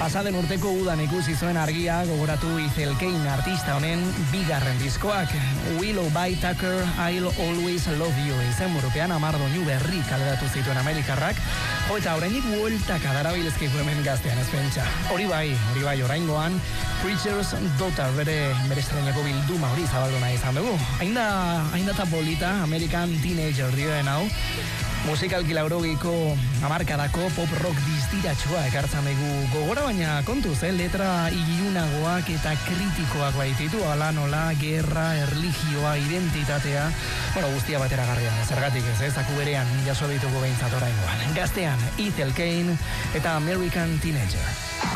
Pasaden urteko udan ikusi zuen argia gogoratu Ethel Cain artista honen bigarren diskoak. Willow by Tucker, I'll Always Love You izen burupean 10 doinu berri kaleratu zituen Amerikarrak. Eta oraindik bueltaka darabilezkeiku hemen Gaztean ez pentsa. Hori bai oraingoan Preacher's Daughter bere estreinako bilduma hori zabaldu nahi izan dugu. Ainda eta polita American Teenager dioen hau. Musikalki laurogiko hamarkadako pop rock distiratsua ekartzen dugu gogora, baina kontuz, letra ilunagoak eta kritikoak baititu, ala nola, gerra, erlijioa, identitatea, guztia bateragarria, zergatik ez, zaku berean jaso ditugu behintzat oraingoan. Gaztean, Ethel Cain eta American Teenager.